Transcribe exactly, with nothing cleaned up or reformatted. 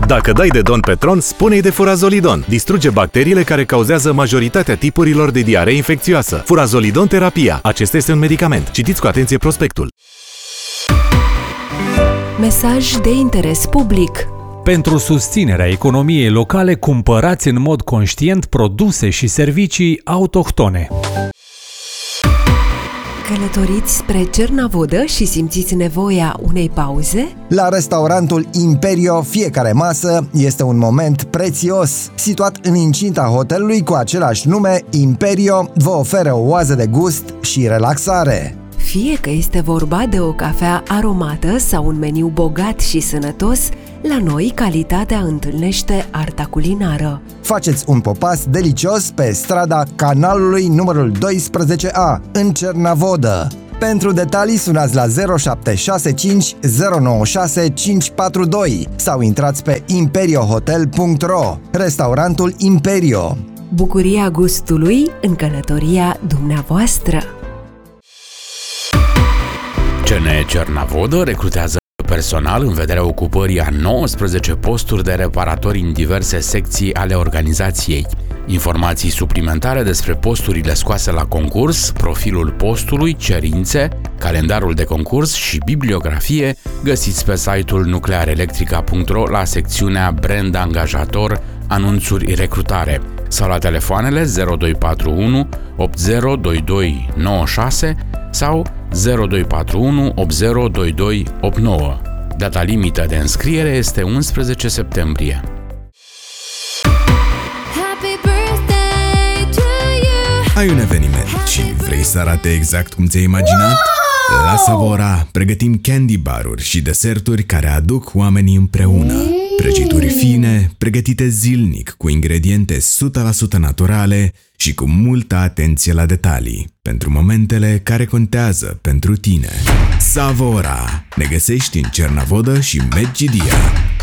Dacă dai de Don Petron, spune-i de Furazolidon. Distruge bacteriile care cauzează majoritatea tipurilor de diaree infecțioasă. Furazolidon terapia. Acesta este un medicament. Citiți cu atenție prospectul. Mesaj de interes public. Pentru susținerea economiei locale, cumpărați în mod conștient produse și servicii autohtone. Călătoriți spre Cernavodă și simțiți nevoia unei pauze? La restaurantul Imperio, fiecare masă este un moment prețios. Situat în incinta hotelului cu același nume, Imperio vă oferă o oază de gust și relaxare. Fie că este vorba de o cafea aromată sau un meniu bogat și sănătos, la noi calitatea întâlnește arta culinară. Faceți un popas delicios pe strada Canalului numărul doisprezece A, în Cernavodă. Pentru detalii sunați la zero șapte șase cinci zero nouă șase cinci patru doi sau intrați pe imperio hotel punct ro. Restaurantul Imperio. Bucuria gustului în călătoria dumneavoastră. C N E Cernavodă recrutează personal în vederea ocupării a nouăsprezece posturi de reparatori în diverse secții ale organizației. Informații suplimentare despre posturile scoase la concurs, profilul postului, cerințe, calendarul de concurs și bibliografie găsiți pe site-ul nuclearelectrica punct ro la secțiunea Brand Angajator, anunțuri recrutare sau la telefoanele zero doi patru unu opt zero doi doi nouă șase sau zero doi patru unu opt zero doi doi opt nouă. Data limită de înscriere este unsprezece septembrie. Ai un eveniment și vrei să arate exact cum ți-ai imaginat? La Savora pregătim candy bar-uri și deserturi care aduc oamenii împreună. Prăjituri fine, pregătite zilnic, cu ingrediente o sută la sută naturale și cu multă atenție la detalii, pentru momentele care contează pentru tine. Savora! Ne găsești în Cernavodă și Medgidia.